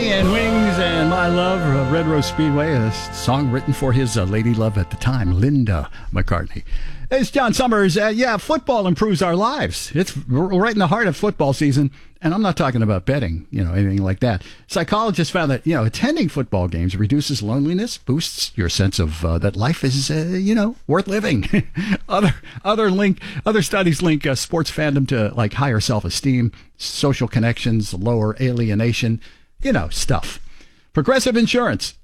and Wings and My Love, Red Rose Speedway, a song written for his lady love at the time, Linda McCartney. It's John Summers. Football improves our lives. We're right in the heart of football season, and I'm not talking about betting, anything like that. Psychologists found that, attending football games reduces loneliness, boosts your sense of that life is, worth living. Other studies link sports fandom to like higher self-esteem, social connections, lower alienation, stuff. Progressive Insurance.